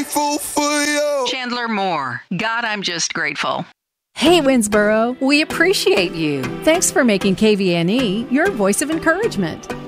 grateful for you. Chandler Moore. God, I'm just grateful. Hey, Winsboro, we appreciate you. Thanks for making KVNE your voice of encouragement.